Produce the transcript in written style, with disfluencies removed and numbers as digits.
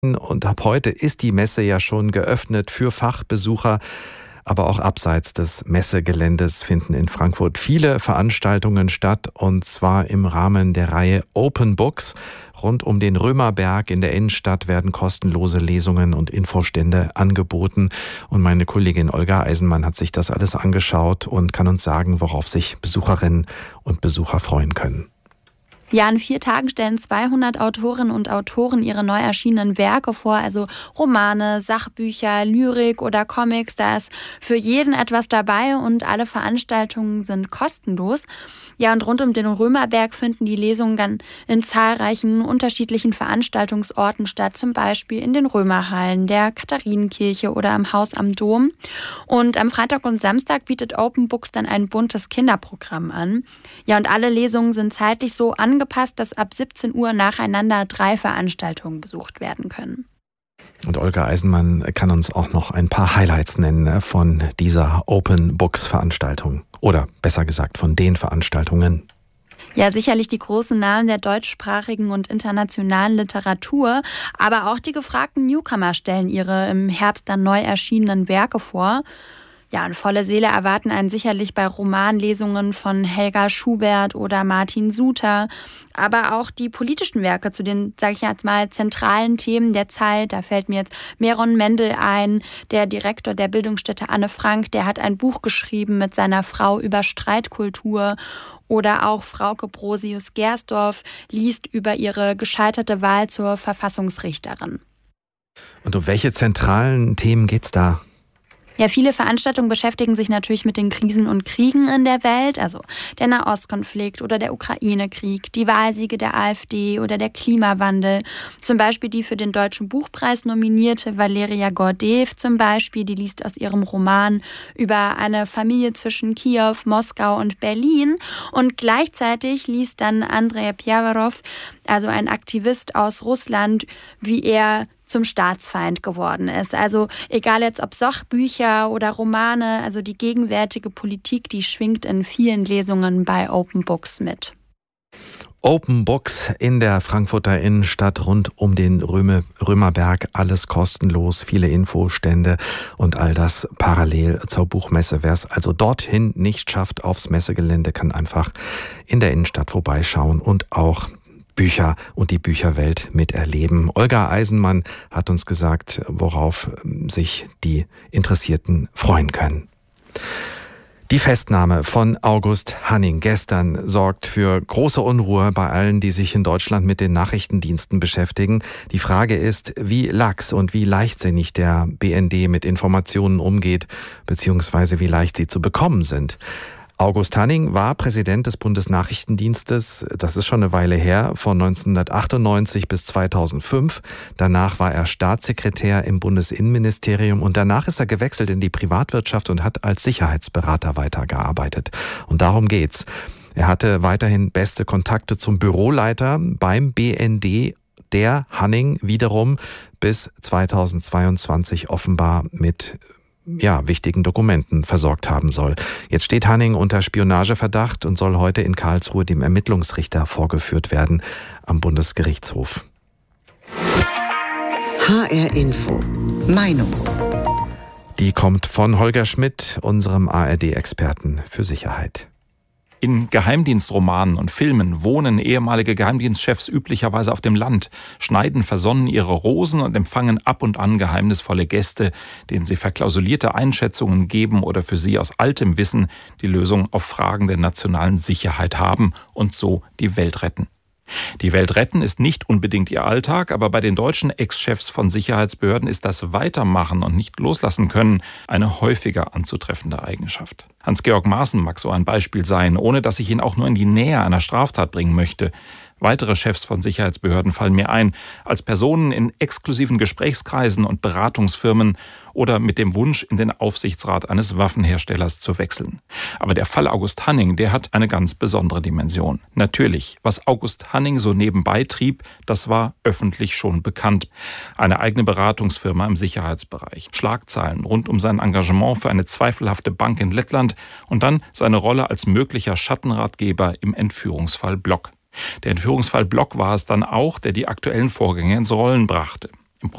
Und ab heute ist die Messe ja schon geöffnet für Fachbesucher. Aber auch abseits des Messegeländes finden in Frankfurt viele Veranstaltungen statt, und zwar im Rahmen der Reihe Open Books. Rund um den Römerberg in der Innenstadt werden kostenlose Lesungen und Infostände angeboten. Und meine Kollegin Olga Eisenmann hat sich das alles angeschaut und kann uns sagen, worauf sich Besucherinnen und Besucher freuen können. Ja, in 4 Tagen stellen 200 Autorinnen und Autoren ihre neu erschienenen Werke vor, also Romane, Sachbücher, Lyrik oder Comics. Da ist für jeden etwas dabei und alle Veranstaltungen sind kostenlos. Ja, und rund um den Römerberg finden die Lesungen dann in zahlreichen unterschiedlichen Veranstaltungsorten statt, zum Beispiel in den Römerhallen, der Katharinenkirche oder im Haus am Dom. Und am Freitag und Samstag bietet Open Books dann ein buntes Kinderprogramm an. Ja, und alle Lesungen sind zeitlich so angepasst, dass ab 17 Uhr nacheinander 3 Veranstaltungen besucht werden können. Und Olga Eisenmann kann uns auch noch ein paar Highlights nennen von dieser Open Books Veranstaltung. Oder besser gesagt von den Veranstaltungen. Ja, sicherlich die großen Namen der deutschsprachigen und internationalen Literatur, aber auch die gefragten Newcomer stellen ihre im Herbst dann neu erschienenen Werke vor. Ja, und volle Seele erwarten einen sicherlich bei Romanlesungen von Helga Schubert oder Martin Suter. Aber auch die politischen Werke zu den, sage ich jetzt mal, zentralen Themen der Zeit. Da fällt mir jetzt Meron Mendel ein, der Direktor der Bildungsstätte Anne Frank. Der hat ein Buch geschrieben mit seiner Frau über Streitkultur. Oder auch Frauke Brosius-Gersdorf liest über ihre gescheiterte Wahl zur Verfassungsrichterin. Und um welche zentralen Themen geht's da? Ja, viele Veranstaltungen beschäftigen sich natürlich mit den Krisen und Kriegen in der Welt, also der Nahostkonflikt oder der Ukraine-Krieg, die Wahlsiege der AfD oder der Klimawandel. Zum Beispiel die für den Deutschen Buchpreis nominierte Valeria Gordeev zum Beispiel, die liest aus ihrem Roman über eine Familie zwischen Kiew, Moskau und Berlin. Und gleichzeitig liest dann Andrei Pjavarov, also ein Aktivist aus Russland, wie er zum Staatsfeind geworden ist. Also egal jetzt ob Sachbücher oder Romane, also die gegenwärtige Politik, die schwingt in vielen Lesungen bei Open Books mit. Open Books in der Frankfurter Innenstadt rund um den Römerberg, alles kostenlos, viele Infostände und all das parallel zur Buchmesse. Wer es also dorthin nicht schafft aufs Messegelände, kann einfach in der Innenstadt vorbeischauen und auch Bücher und die Bücherwelt miterleben. Olga Eisenmann hat uns gesagt, worauf sich die Interessierten freuen können. Die Festnahme von August Hanning gestern sorgt für große Unruhe bei allen, die sich in Deutschland mit den Nachrichtendiensten beschäftigen. Die Frage ist, wie lax und wie leichtsinnig der BND mit Informationen umgeht, beziehungsweise wie leicht sie zu bekommen sind. August Hanning war Präsident des Bundesnachrichtendienstes, das ist schon eine Weile her, von 1998 bis 2005. Danach war er Staatssekretär im Bundesinnenministerium und danach ist er gewechselt in die Privatwirtschaft und hat als Sicherheitsberater weitergearbeitet. Und darum geht's. Er hatte weiterhin beste Kontakte zum Büroleiter beim BND, der Hanning wiederum bis 2022 offenbar mit wichtigen Dokumenten versorgt haben soll. Jetzt steht Hanning unter Spionageverdacht und soll heute in Karlsruhe dem Ermittlungsrichter vorgeführt werden am Bundesgerichtshof. HR Info. Meinung. Die kommt von Holger Schmidt, unserem ARD-Experten für Sicherheit. In Geheimdienstromanen und Filmen wohnen ehemalige Geheimdienstchefs üblicherweise auf dem Land, schneiden versonnen ihre Rosen und empfangen ab und an geheimnisvolle Gäste, denen sie verklausulierte Einschätzungen geben oder für sie aus altem Wissen die Lösung auf Fragen der nationalen Sicherheit haben und so die Welt retten. Die Welt retten ist nicht unbedingt ihr Alltag, aber bei den deutschen Ex-Chefs von Sicherheitsbehörden ist das Weitermachen und nicht loslassen können eine häufiger anzutreffende Eigenschaft. Hans-Georg Maaßen mag so ein Beispiel sein, ohne dass ich ihn auch nur in die Nähe einer Straftat bringen möchte. Weitere Chefs von Sicherheitsbehörden fallen mir ein, als Personen in exklusiven Gesprächskreisen und Beratungsfirmen oder mit dem Wunsch, in den Aufsichtsrat eines Waffenherstellers zu wechseln. Aber der Fall August Hanning, der hat eine ganz besondere Dimension. Natürlich, was August Hanning so nebenbei trieb, das war öffentlich schon bekannt. Eine eigene Beratungsfirma im Sicherheitsbereich, Schlagzeilen rund um sein Engagement für eine zweifelhafte Bank in Lettland und dann seine Rolle als möglicher Schattenratgeber im Entführungsfall Block. Der Entführungsfall Block war es dann auch, der die aktuellen Vorgänge ins Rollen brachte.